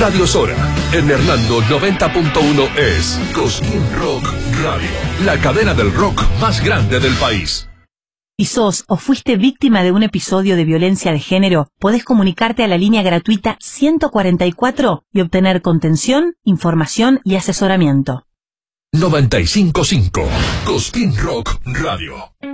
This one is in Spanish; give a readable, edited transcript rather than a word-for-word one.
Radio Sora, en Hernando 90.1 es Cosquín Rock Radio, la cadena del rock más grande del país. Si sos o fuiste víctima de un episodio de violencia de género, podés comunicarte a la línea gratuita 144 y obtener contención, información y asesoramiento. 95.5 Cosquín Rock Radio.